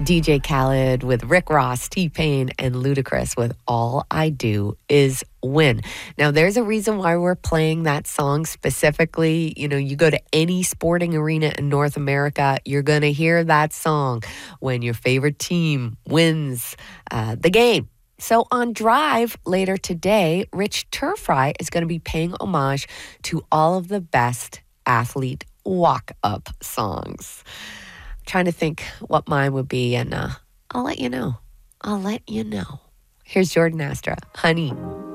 DJ Khaled with Rick Ross, T-Pain, and Ludacris with All I Do Is Win. Now, there's a reason why we're playing that song specifically. You know, you go to any sporting arena in North America, you're going to hear that song when your favorite team wins the game. So on Drive later today, Rich Turfry is going to be paying homage to all of the best athlete walk-up songs. I'm trying to think what mine would be, and I'll let you know. Here's Jordan Astra, Honey.